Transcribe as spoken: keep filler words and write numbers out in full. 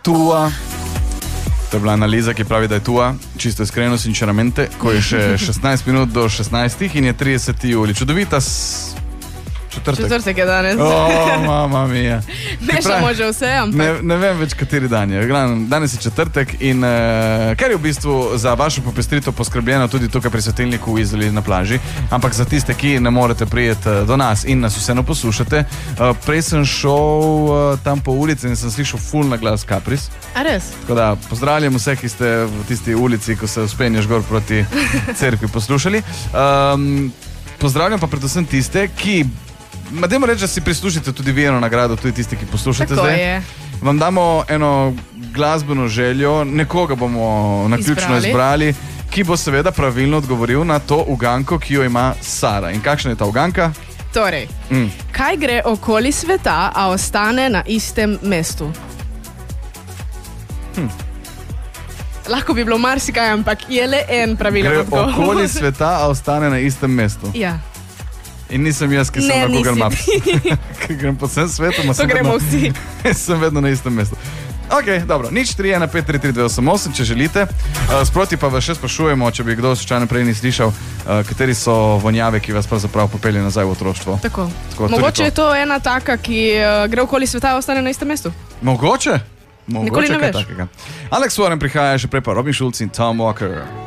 tua. To je bila analiza, ki pravi, da je tua, čisto iskreno, sinceramente, ko je še šestnajst minut do šestnajstih in je trideseti julij. Čudovita s... četrtek. Četrtek je danes. O, mama mija. Ne samo že vse, ampak... Ne, ne vem več, kateri dan je. Danes je četrtek in uh, ker je v bistvu za vašo popestritev poskrbljeno tudi tukaj pri svetilniku v Izoli na plaži, ampak za tiste, ki ne morete prijeti do nas in nas vseeno poslušate, uh, prej sem šel uh, tam po ulici in sem slišal ful na glas Kapris. A res? Tako da pozdravljam vse, ki ste v tisti ulici, ko se uspenješ gor proti cerkvi, poslušali. Um, pozdravljam pa predvsem tiste, ki Ma dajmo reči, da si prislušite tudi vi eno nagrado, tudi tisti, ki poslušate Tako zdaj. je. Vam damo eno glasbeno željo, nekoga bomo naključno izbrali. izbrali, ki bo seveda pravilno odgovoril na to uganko, ki jo ima Sara. In kakšna je ta uganka? Torej, Mm. kaj gre okoli sveta, a ostane na istem mestu? Hm. Lahko bi bilo marsikaj, ampak je le en pravilen Gre odgovor. okoli sveta, a ostane na istem mestu. Ja. In nisem jaz, ki sem Ne, na Google nisi Maps. Ki grem po vsem svetu, ma To sem gremo vedno, vsi. sem vedno na istem mestu. Ok, dobro, nič tri ena pet tri tri dve osem osem, če želite. Uh, sproti pa vas še sprašujemo, če bi kdo slučajno prej ni slišal, uh, kateri so vonjave, ki vas pravzaprav popelje nazaj v otroštvo. Tako. Tako, tudi Mogoče to. je to ena taka, ki uh, gre okoli sveta in ostane na istem mestu. Mogoče? Nikoli Mogoče ne kaj veš. takega. Alex Warren prihaja, še prej pa Robin Schulz in Tom Walker.